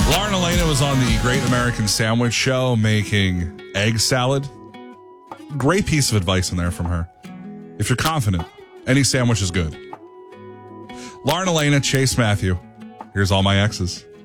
Lauren Elena was on the Great American Sandwich Show making egg salad. Great piece of advice in there from her. If you're confident, any sandwich is good. Lauren Elena, Chase Matthew. Here's all my exes.